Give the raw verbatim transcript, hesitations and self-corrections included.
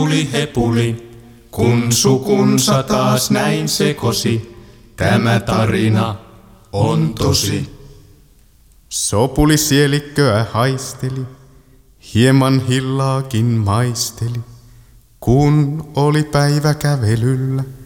hepuli hepuli, kun sukunsa taas näin sekosi, tämä tarina on tosi. Sopuli sielikköä haisteli, hieman hillaakin maisteli, kun oli päivä kävelyllä.